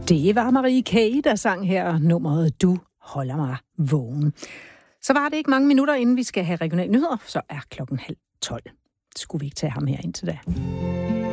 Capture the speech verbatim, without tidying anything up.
Det var Marie K., der sang her nummeret Du holder mig vågen. Så var det ikke mange minutter, inden vi skal have regionale nyheder, så er klokken halv tolv. Skulle vi ikke tage ham her indtil da?